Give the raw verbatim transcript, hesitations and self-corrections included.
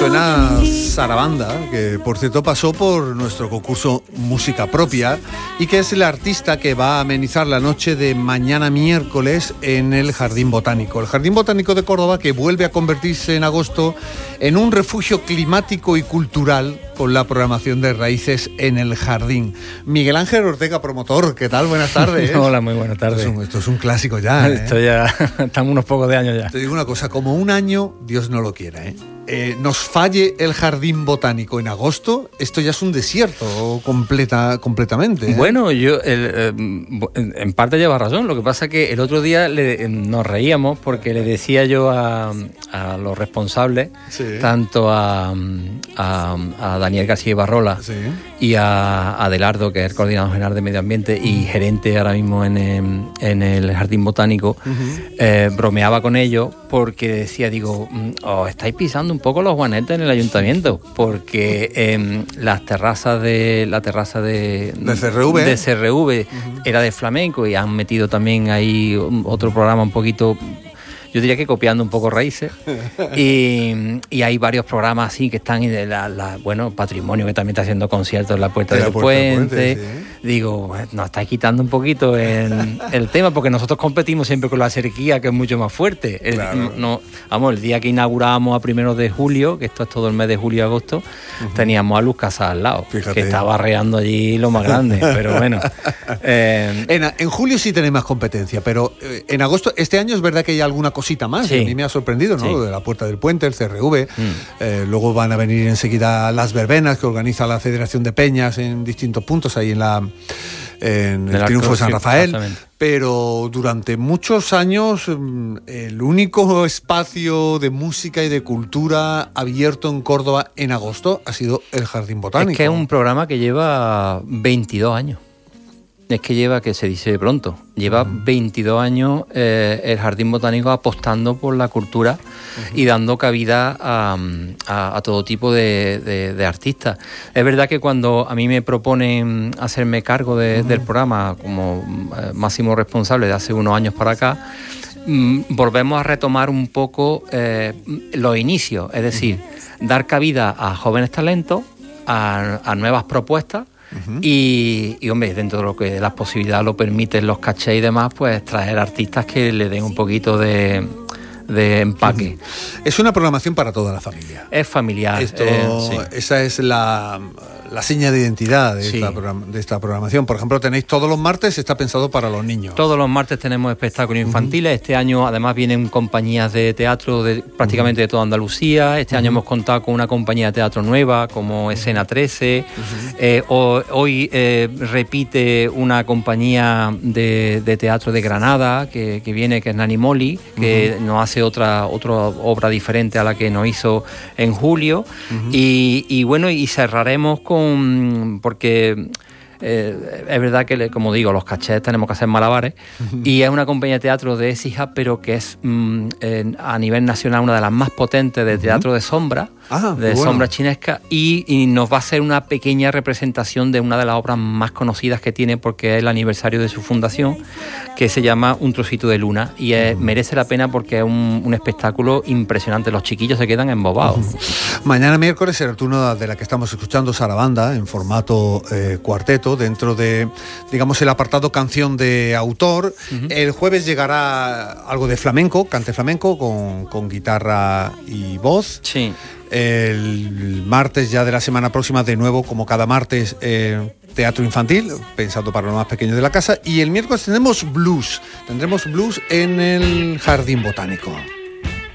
Suena Sarabanda, que por cierto pasó por nuestro concurso Música Propia y que es el artista que va a amenizar la noche de mañana miércoles en el Jardín Botánico. El Jardín Botánico de Córdoba, que vuelve a convertirse en agosto en un refugio climático y cultural con la programación de Raíces en el Jardín. Miguel Ángel Ortega, promotor, ¿qué tal? Buenas tardes. Hola, muy buenas tardes. Esto es un, esto es un clásico ya, ¿eh? Esto ya, estamos unos pocos de años ya. Te digo una cosa, como un año, Dios no lo quiera, ¿eh? Eh, nos falle el Jardín Botánico en agosto, esto ya es un desierto completa, completamente, ¿eh? Bueno, yo el, eh, en parte lleva razón. Lo que pasa es que el otro día le, nos reíamos porque le decía yo a, a los responsables, sí, tanto a, a, a Daniel García Ibarrola, sí, y a, a Adelardo, que es el coordinador general de Medio Ambiente y gerente ahora mismo en, en, en el Jardín Botánico, uh-huh. eh, bromeaba con ellos porque decía, digo, os estáis pisando un poco los guanetes en el ayuntamiento, porque eh, las terrazas de la terraza de, de C R V, de C R V uh-huh. era de flamenco y han metido también ahí otro programa un poquito, yo diría que copiando un poco Raíces, y, y hay varios programas así que están en la, la, bueno, Patrimonio, que también está haciendo conciertos en la Puerta de del la Puente, puente sí. Digo, nos estáis quitando un poquito el, el tema, porque nosotros competimos siempre con la sequía, que es mucho más fuerte. Claro. El, no, vamos, el día que inauguramos a primeros de julio, que esto es todo el mes de julio y agosto, uh-huh. teníamos a Luz Casas al lado, fíjate, que estaba arreando allí lo más grande, pero bueno. Eh, en, en julio sí tenéis más competencia, pero en agosto, este año es verdad que hay alguna cosita más, sí. A mí me ha sorprendido, ¿no? Sí. Lo de la Puerta del Puente, el C R V, mm. eh, luego van a venir enseguida las verbenas que organiza la Federación de Peñas en distintos puntos, ahí en la en el Triunfo de San Rafael, pero durante muchos años el único espacio de música y de cultura abierto en Córdoba en agosto ha sido el Jardín Botánico. Es que es un programa que lleva veintidós años. Es que lleva, que se dice pronto, lleva uh-huh. veintidós años eh, el Jardín Botánico apostando por la cultura uh-huh. y dando cabida a, a, a todo tipo de, de, de artistas. Es verdad que cuando a mí me proponen hacerme cargo de, uh-huh. del programa como eh, máximo responsable de hace unos años para acá, mm, volvemos a retomar un poco eh, los inicios, es decir, uh-huh. dar cabida a jóvenes talentos, a, a nuevas propuestas, Uh-huh. Y, y hombre, dentro de lo que las posibilidades lo permiten los cachés y demás, pues traer artistas que le den un poquito de, de empaque. Uh-huh. Es una programación para toda la familia. Es familiar. Esto, eh, sí. Esa es la, la seña de identidad de, sí. esta de esta programación. Por ejemplo, tenéis todos los martes, está pensado para los niños. Todos los martes tenemos espectáculos infantiles. Uh-huh. Este año además vienen compañías de teatro de prácticamente uh-huh. de toda Andalucía. Este uh-huh. año hemos contado con una compañía de teatro nueva como Escena trece. Uh-huh. Eh, o, hoy eh, repite una compañía de, de teatro de Granada que, que viene, que es Nani Moli, que uh-huh. nos hace otra, otra obra diferente a la que nos hizo en julio. Uh-huh. Y, y bueno, y cerraremos con porque eh, es verdad que, como digo, los cachés tenemos que hacer malabares uh-huh. y es una compañía de teatro de Écija, pero que es mm, eh, a nivel nacional una de las más potentes de teatro uh-huh. de sombra, ah, de bueno. sombra chinesca, y, y nos va a hacer una pequeña representación de una de las obras más conocidas que tiene, porque es el aniversario de su fundación, que se llama Un trocito de luna, y es, uh-huh. merece la pena porque es un, un espectáculo impresionante. Los chiquillos se quedan embobados. Uh-huh. Mañana miércoles será el turno de la que estamos escuchando, Sarabanda, en formato eh, cuarteto, dentro de, digamos, el apartado canción de autor. Uh-huh. El jueves llegará algo de flamenco, cante flamenco, con, con guitarra y voz. Sí. El martes ya de la semana próxima, de nuevo, como cada martes, eh, teatro infantil, pensado para los más pequeños de la casa. Y el miércoles tendremos blues, tendremos blues en el Jardín Botánico.